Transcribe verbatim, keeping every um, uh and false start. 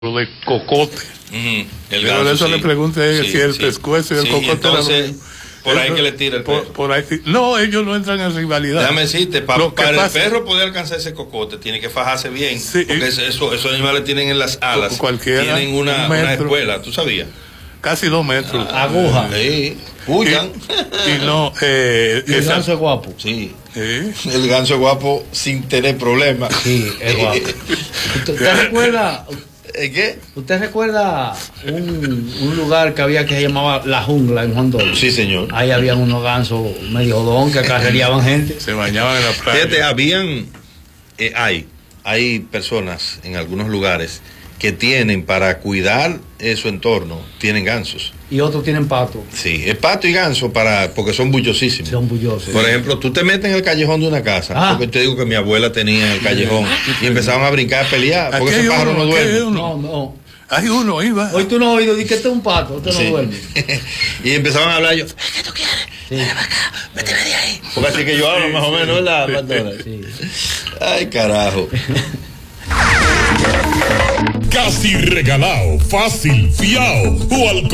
lo de cocote. Uh-huh. El Pero ganso, eso sí. le pregunté sí, si el sí. pescuezo y el sí, cocote entonces, eran lo mismo. por ahí Eso, que le tira el perro. Por, por ahí, no, ellos no entran en rivalidad. Déjame decirte, pa, Lo que para pasa, el perro poder alcanzar ese cocote, tiene que fajarse bien. Sí, porque eso, eso, esos animales tienen en las alas, cualquiera, tienen una, un una espuela, ¿tú sabías? Casi dos metros. Ah, aguja. Sí, huyan. Y, y no, eh, Y el esa- ganso es guapo. Sí. ¿Eh? El ganso es guapo sin tener problemas. Sí, es guapo. ¿Usted, usted recuerda, ¿Qué? usted recuerda un, un lugar que había que se llamaba La Jungla en Juan Dolio? Sí, señor. Ahí habían unos gansos medio jodón que acarreaban gente. Se bañaban en la playa. Fíjate, habían, eh, hay, hay personas en algunos lugares que tienen para cuidar eh, su entorno, tienen gansos. Y otros tienen pato. Sí, es pato y ganso para, porque son bullosísimos. Son bullosos. Por ejemplo, tú te metes en el callejón de una casa, Ah. porque te digo que mi abuela tenía en el callejón, y empezaban a brincar, a pelear, porque Aquí ese hay pájaro uno, no aquí hay duerme. uno. No, no. Hay uno, iba. Hoy tú no has oído, di que este es un pato, este Sí. no duerme. Y empezaban a hablar yo, ¿qué tú quieres? Sí. Ven para acá, méteme de ahí. Porque así que yo hablo más o menos, ¿verdad, Pandora? Sí. Ay, carajo. Casi regalado, fácil, fiao o al